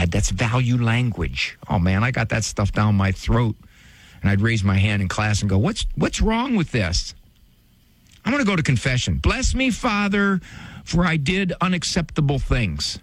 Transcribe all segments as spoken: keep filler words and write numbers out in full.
bad. That's value language. Oh, man, I got that stuff down my throat. And I'd raise my hand in class and go, what's what's wrong with this? I'm going to go to confession. Bless me, Father, for I did unacceptable things.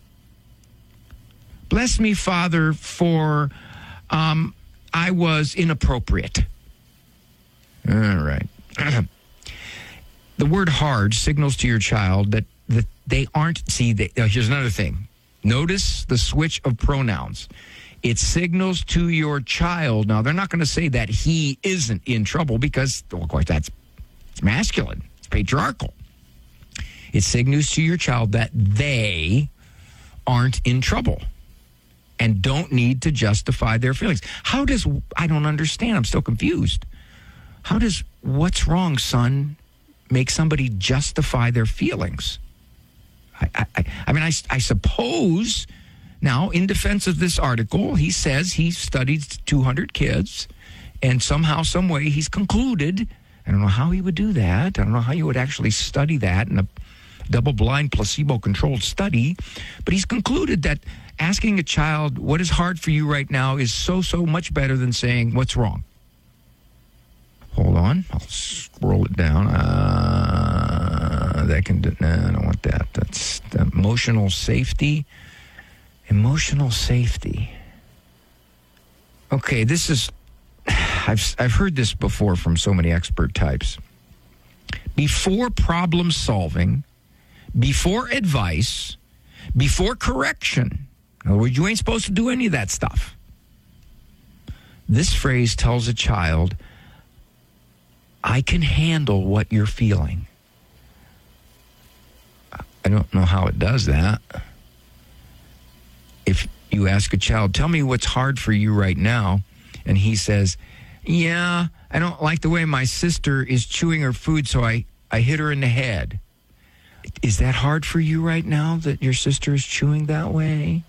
Bless me, Father, for um, I was inappropriate. All right. The word hard signals to your child that, that they aren't, see, they, uh, here's another thing. Notice the switch of pronouns. It signals to your child. Now, they're not going to say that he isn't in trouble because, well, of course, that's it's masculine. It's patriarchal. It signals to your child that they aren't in trouble and don't need to justify their feelings. How does, I don't understand. I'm still confused. How does what's wrong, son, make somebody justify their feelings? I, I, I mean, I, I suppose... Now, in defense of this article, he says he studied two hundred kids, and somehow, some way, he's concluded, I don't know how he would do that, I don't know how you would actually study that in a double-blind, placebo-controlled study, but he's concluded that asking a child what is hard for you right now is so, so much better than saying what's wrong. Hold on, I'll scroll it down. Uh, that can, do, no, I don't want that. That's emotional safety. Emotional safety. Okay, this is, I've I've heard this before from so many expert types. Before problem solving, before advice, before correction. In other words, you ain't supposed to do any of that stuff. This phrase tells a child, I can handle what you're feeling. I don't know how it does that. If you ask a child, tell me what's hard for you right now, and he says, yeah, I don't like the way my sister is chewing her food, so I, I hit her in the head. Is that hard for you right now, that your sister is chewing that way?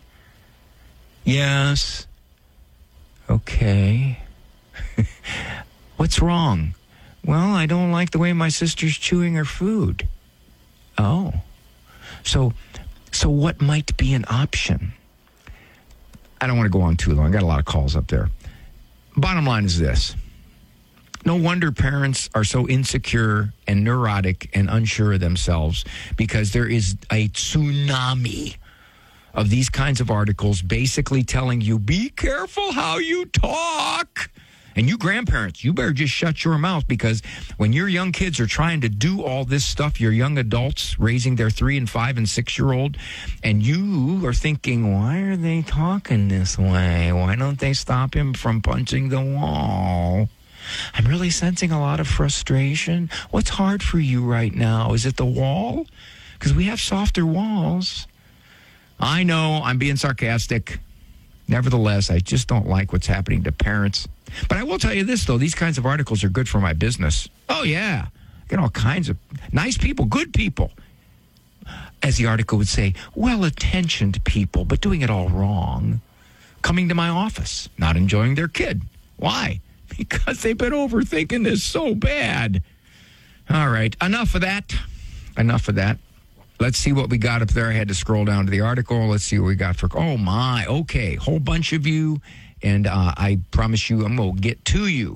Yes. Okay. What's wrong? Well, I don't like the way my sister's chewing her food. Oh. So, so what might be an option? I don't want to go on too long. I got a lot of calls up there. Bottom line is this. No wonder parents are so insecure and neurotic and unsure of themselves, because there is a tsunami of these kinds of articles basically telling you, be careful how you talk. And you grandparents, you better just shut your mouth, because when your young kids are trying to do all this stuff, your young adults raising their three and five and six-year-old, and you are thinking, why are they talking this way? Why don't they stop him from punching the wall? I'm really sensing a lot of frustration. What's hard for you right now? Is it the wall? Because we have softer walls. I know, I'm being sarcastic. Nevertheless, I just don't like what's happening to parents. But I will tell you this, though. These kinds of articles are good for my business. Oh, yeah. I get all kinds of nice people, good people. As the article would say, well-attentioned people, but doing it all wrong. Coming to my office, not enjoying their kid. Why? Because they've been overthinking this so bad. All right. Enough of that. Enough of that. Let's see what we got up there. I had to scroll down to the article. Let's see what we got for... Oh, my. Okay. Whole bunch of you. And uh, I promise you I'm going to get to you.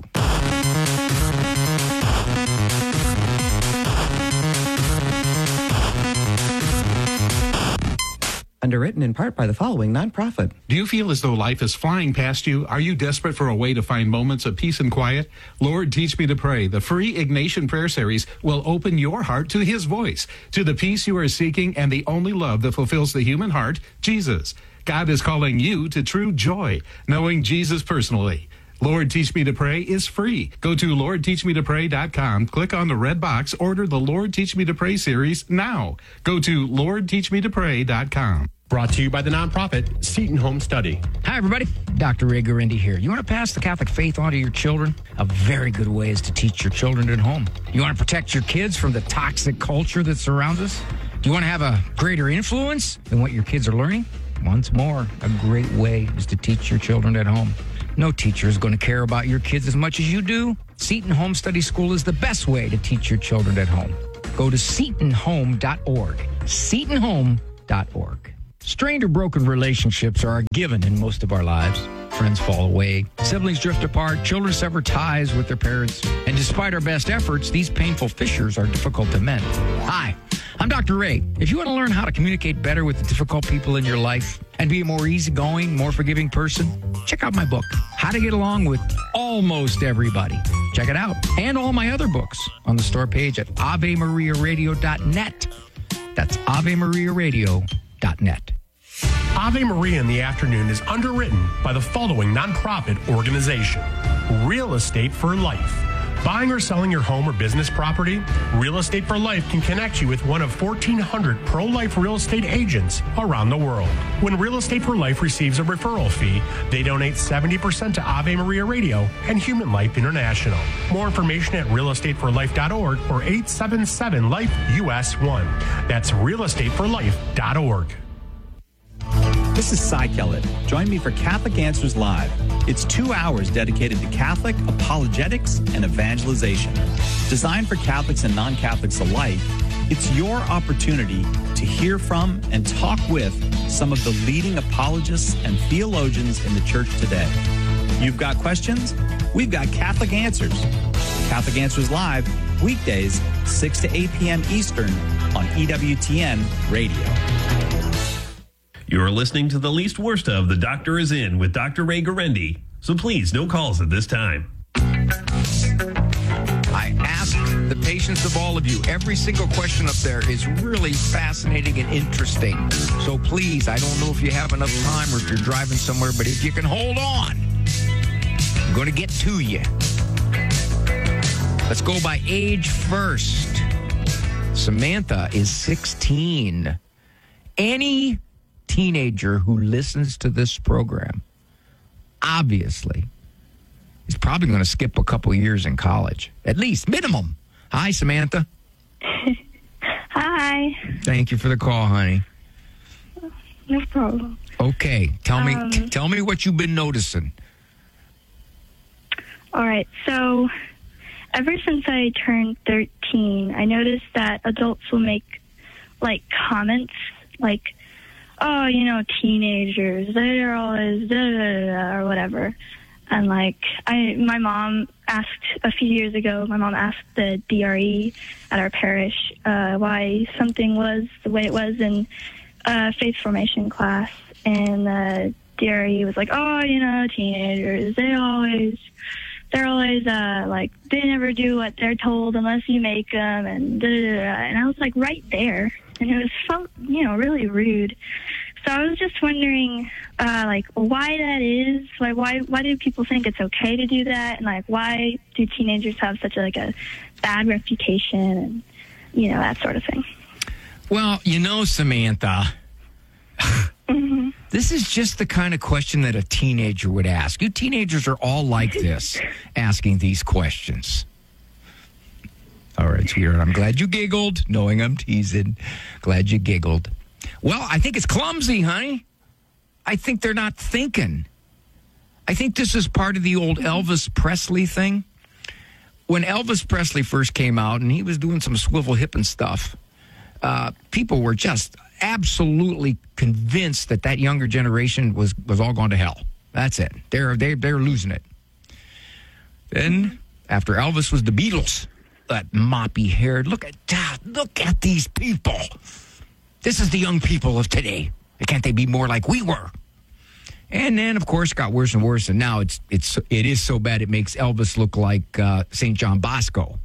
Underwritten in part by the following nonprofit. Do you feel as though life is flying past you? Are you desperate for a way to find moments of peace and quiet? Lord, Teach Me to Pray, the free Ignatian prayer series, will open your heart to His voice, to the peace you are seeking and the only love that fulfills the human heart, Jesus. God is calling you to true joy, knowing Jesus personally. Lord, Teach Me to Pray is free. Go to lord teach me to pray dot com, click on the red box, order the Lord Teach Me to Pray series now. Go to lord teach me to pray dot com. Brought to you by the nonprofit Seton Home Study. Hi, everybody. Doctor Ray Guarendi here. You want to pass the Catholic faith on to your children? A very good way is to teach your children at home. You want to protect your kids from the toxic culture that surrounds us? Do you want to have a greater influence than what your kids are learning? Once more, a great way is to teach your children at home. No teacher is going to care about your kids as much as you do. Seton Home Study School is the best way to teach your children at home. Go to seton home dot org. seton home dot org. Strained or broken relationships are a given in most of our lives. Friends fall away, siblings drift apart, children sever ties with their parents, and despite our best efforts, these painful fissures are difficult to mend. Hi, I'm Doctor Ray. If you want to learn how to communicate better with the difficult people in your life and be a more easygoing, more forgiving person, check out my book, How to Get Along with Almost Everybody. Check it out. And all my other books on the store page at ave maria radio dot net. That's ave maria radio dot net. Ave Maria in the Afternoon is underwritten by the following nonprofit organization: Real Estate for Life. Buying or selling your home or business property? Real Estate for Life can connect you with one of fourteen hundred pro-life real estate agents around the world. When Real Estate for Life receives a referral fee, they donate seventy percent to Ave Maria Radio and Human Life International. More information at real estate for life dot org or eight seven seven life U S one. That's real estate for life dot org. This is Cy Kellett. Join me for Catholic Answers Live. It's two hours dedicated to Catholic apologetics and evangelization. Designed for Catholics and non-Catholics alike, it's your opportunity to hear from and talk with some of the leading apologists and theologians in the church today. You've got questions? We've got Catholic Answers. Catholic Answers Live, weekdays, six to eight p.m. Eastern on E W T N Radio. You're listening to The Least Worst of The Doctor Is In with Doctor Ray Guarendi. So please, no calls at this time. I ask the patience of all of you. Every single question up there is really fascinating and interesting. So please, I don't know if you have enough time or if you're driving somewhere, but if you can hold on, I'm going to get to you. Let's go by age first. Samantha is sixteen. Any teenager who listens to this program obviously is probably going to skip a couple years in college, at least minimum. Hi, Samantha. Hi. Thank you for the call, honey. No problem. Okay, tell me, Um, t- tell me what you've been noticing. All right. So, ever since I turned thirteen, I noticed that adults will make like comments like, "Oh, you know, teenagers, they're always da da da da," or whatever. And like, I, my mom asked a few years ago, my mom asked the D R E at our parish uh, why something was the way it was in uh, faith formation class. And the D R E was like, "Oh, you know, teenagers, they always, they're always uh, like, they never do what they're told unless you make them," and da da da. And I was like right there. And it was, felt, you know, really rude. So I was just wondering, uh, like, why that is. Why, why, why do people think it's okay to do that? And like, why do teenagers have such a, like a bad reputation and, you know, that sort of thing? Well, you know, Samantha, Mm-hmm. this is just the kind of question that a teenager would ask. You teenagers are all like this, asking these questions. All right, sweetheart, I'm glad you giggled, knowing I'm teasing. Glad you giggled. Well, I think it's clumsy, honey. I think they're not thinking. I think this is part of the old Elvis Presley thing. When Elvis Presley first came out and he was doing some swivel hipping stuff, uh, people were just absolutely convinced that that younger generation was, was all going to hell. That's it. They're, they're, they're losing it. Then, after Elvis was the Beatles, that moppy-haired, look at that, look at these people. This is the young people of today. Can't they be more like we were? And then, of course, it got worse and worse, and now it's it's it is so bad it makes Elvis look like uh, Saint John Bosco.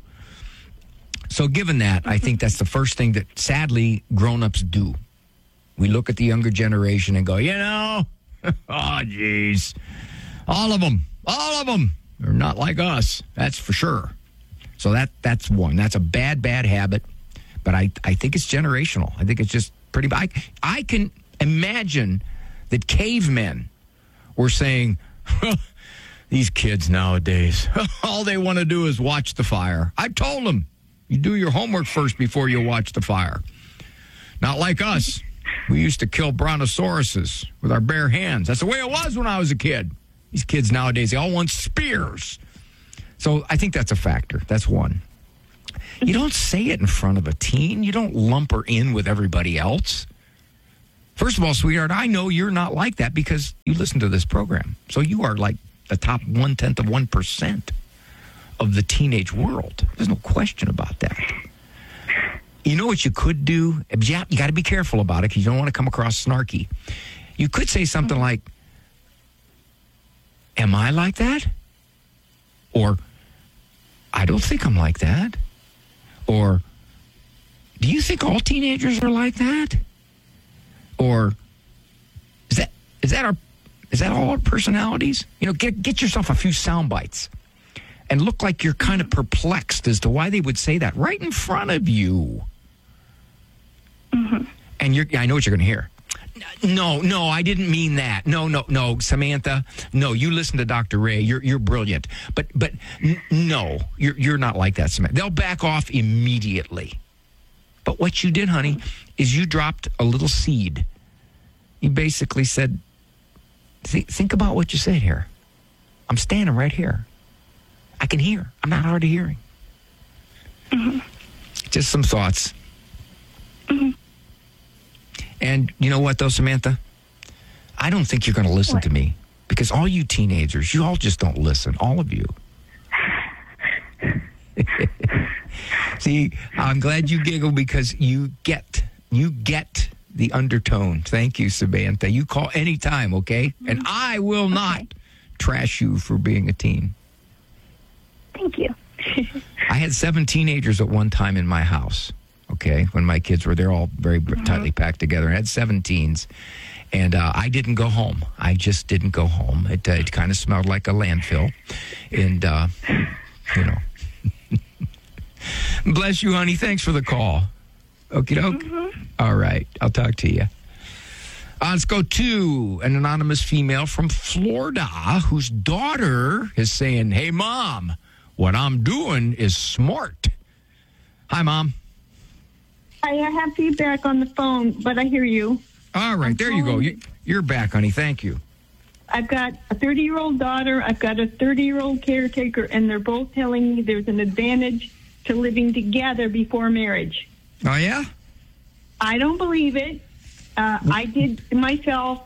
So given that, I think that's the first thing that, sadly, grown-ups do. We look at the younger generation and go, you know, oh, geez, all of them, all of them are not like us, that's for sure. So that that's one. That's a bad, bad habit. But I, I think it's generational. I think it's just pretty bad. I, I can imagine that cavemen were saying, these kids nowadays, all they want to do is watch the fire. I told them, you do your homework first before you watch the fire. Not like us. We used to kill brontosauruses with our bare hands. That's the way it was when I was a kid. These kids nowadays, they all want spears. So I think that's a factor. That's one. You don't say it in front of a teen. You don't lump her in with everybody else. First of all, sweetheart, I know you're not like that because you listen to this program. So you are like the top one-tenth of one percent of the teenage world. There's no question about that. You know what you could do? Yeah, you got to be careful about it because you don't want to come across snarky. You could say something like, am I like that? Or, I don't think I'm like that. Or, do you think all teenagers are like that? Or, is that is that our is that all our personalities? You know, get get yourself a few sound bites and look like you're kind of perplexed as to why they would say that right in front of you. Mm-hmm. And you're I know what you're going to hear. No, no, I didn't mean that. No, no, no, Samantha. No, you listen to Doctor Ray. You're you're brilliant. But but n- no, you're you're not like that, Samantha. They'll back off immediately. But what you did, honey, is you dropped a little seed. You basically said, Th- think about what you said here. I'm standing right here. I can hear. I'm not hard of hearing. Mm-hmm. Just some thoughts. Mm-hmm. And you know what, though, Samantha? I don't think you're going to listen What? to me because all you teenagers, you all just don't listen. All of you. See, I'm glad you giggle because you get, you get the undertone. Thank you, Samantha. You call anytime, okay? And I will not Okay. trash you for being a teen. Thank you. I had seven teenagers at one time in my house, okay, when my kids were, they're all very tightly packed together. I had seven teens, and uh, I didn't go home. I just didn't go home. It, uh, it kind of smelled like a landfill, and, uh, you know. Bless you, honey. Thanks for the call. Okie doke. Mm-hmm. All right. I'll talk to you. Uh, let's go to an anonymous female from Florida whose daughter is saying, hey, Mom, what I'm doing is smart. Hi, Mom. I have feedback on the phone, but I hear you. All right. I'm there you go. calling- You, you're back, honey. Thank you. I've got a thirty-year-old daughter. I've got a thirty-year-old caretaker, and they're both telling me there's an advantage to living together before marriage. Oh, yeah? I don't believe it. Uh, I did myself,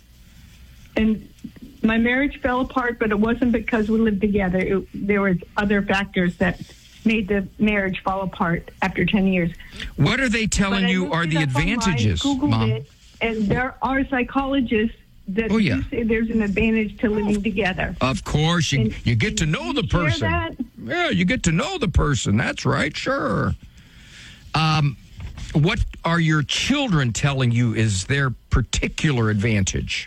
and my marriage fell apart, but it wasn't because we lived together. It, there was other factors that made the marriage fall apart after ten years. What are they But telling I you looked are it the up online, advantages, Googled Mom? it, and there are psychologists that Oh, yeah. do say there's an advantage to living together. Of course, you And- you get to know the you share person. that? Yeah, you get to know the person. That's right, sure. Um, what are your children telling you is their particular advantage?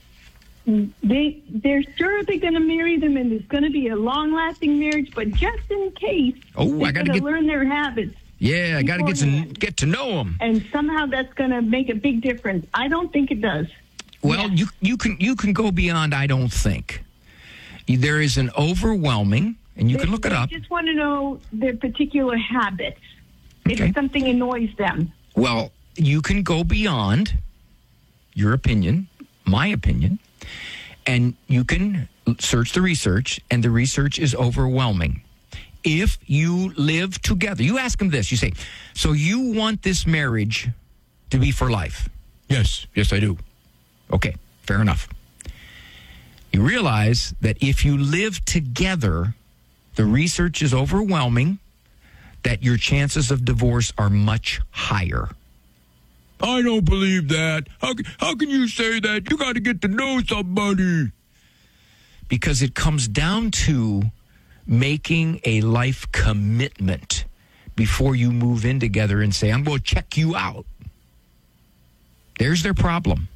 They they're sure they're going to marry them, and it's going to be a long-lasting marriage. But just in case, Oh, they're I got to going get. to learn their habits, Yeah, I got to get to beforehand. get to know them. and somehow that's going to make a big difference. I don't think it does. Well, you you can you can go beyond. I don't think there is an overwhelming, and you They- can look it they up. just want to know their particular habits. Okay. If something annoys them. Well, you can go beyond your opinion, my opinion, and you can search the research, and the research is overwhelming. If you live together, you ask them this, you say, so you want this marriage to be for life? Yes, yes, I do. Okay, fair enough. You realize that if you live together, the research is overwhelming, that your chances of divorce are much higher. I don't believe that. How, how can you say that? You got to get to know somebody. Because it comes down to making a life commitment before you move in together and say, I'm going to check you out. There's their problem.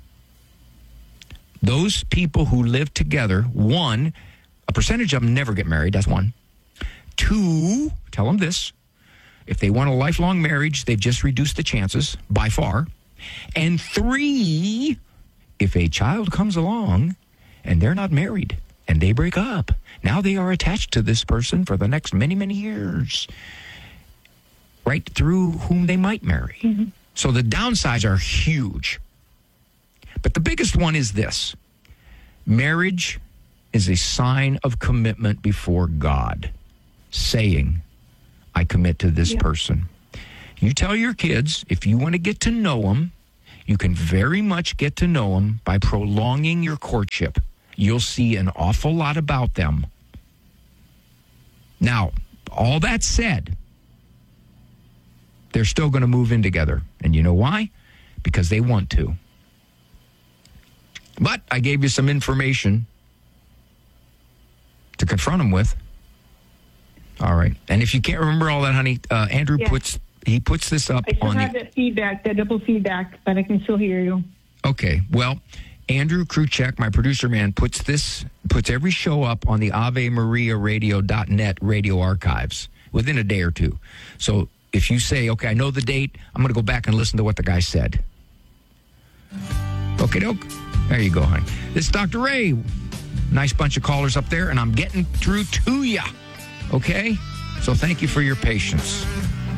Those people who live together, one, a percentage of them never get married. That's one. Two, tell them this. If they want a lifelong marriage, they've just reduced the chances by far. And three, if a child comes along and they're not married and they break up, now they are attached to this person for the next many, many years, right through whom they might marry. Mm-hmm. So the downsides are huge. But the biggest one is this. Marriage is a sign of commitment before God, saying, I commit to this Yeah. person. You tell your kids, if you want to get to know them, You can very much get to know them by prolonging your courtship. You'll see an awful lot about them. Now, all that said, they're still going to move in together. And you know why? Because they want to. But I gave you some information to confront them with. All right. And if you can't remember all that, honey, uh, Andrew Yeah. puts he puts this up I still on have the... that feedback, that double feedback, but I can still hear you. Okay. Well, Andrew Kruchek, my producer man, puts this puts every show up on the Ave Maria Radio dot net radio archives within a day or two. So if you say, okay, I know the date, I'm going to go back and listen to what the guy said. Okay, doke. There you go, honey. This is Doctor Ray. Nice bunch of callers up there, and I'm getting through to ya. Okay? So thank you for your patience.